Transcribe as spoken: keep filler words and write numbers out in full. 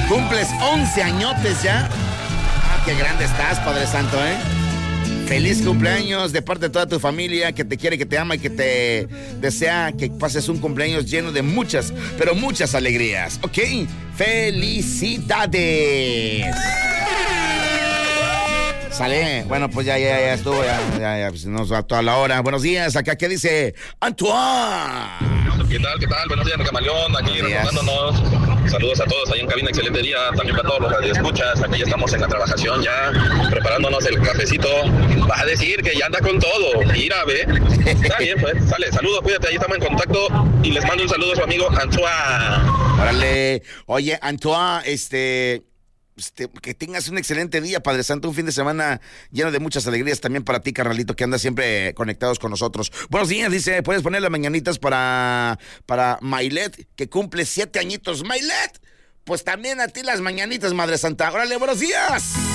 Cumples once añotes ya. Ah, qué grande estás, Padre Santo, ¿eh? Feliz cumpleaños de parte de toda tu familia que te quiere, que te ama y que te desea que pases un cumpleaños lleno de muchas, pero muchas alegrías, ¿ok? ¡Felicidades! Sale, bueno, pues ya, ya, ya estuvo, ya, ya, ya, pues nos va toda la hora. Buenos días, acá, ¿qué dice Antoine? ¿Qué tal, qué tal? Buenos días, Camaleón, aquí reportándonos. Saludos a todos ahí en cabina, excelente día. También para todos los radioescuchas, aquí ya estamos en la trabajación ya, preparándonos el cafecito. Vas a decir que ya anda con todo, mira, ve. Está bien, pues, sale, saludos, cuídate, ahí estamos en contacto. Y les mando un saludo a su amigo Antoine. Órale, oye, Antoine, este... Este, que tengas un excelente día, Padre Santo, un fin de semana lleno de muchas alegrías también para ti, carnalito, que andas siempre conectados con nosotros. Buenos días, dice, puedes poner las mañanitas para, para Mailet, que cumple siete añitos. Mailet, pues también a ti las mañanitas, Madre Santa. Órale, buenos días.